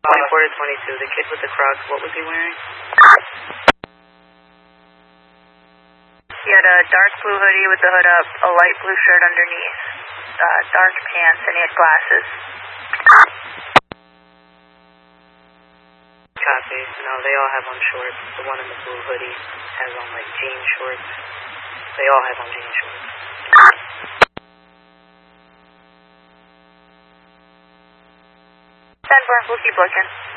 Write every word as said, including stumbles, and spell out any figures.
twenty-four to twenty-two, the kid with the Crocs, what was he wearing? He had a dark blue hoodie with the hood up, a light blue shirt underneath, uh, dark pants, and he had glasses. Copy. No, they all have on shorts. The one in the blue hoodie has on like jean shorts. They all have on jean shorts. ten four, we'll keep looking.